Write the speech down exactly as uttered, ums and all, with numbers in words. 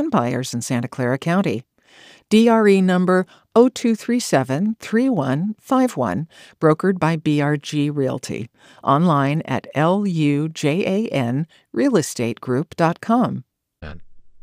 and buyers in Santa Clara County. D R E number zero two three seven three one five one, brokered by B R G Realty. Online at L U J A N real estate group dot com.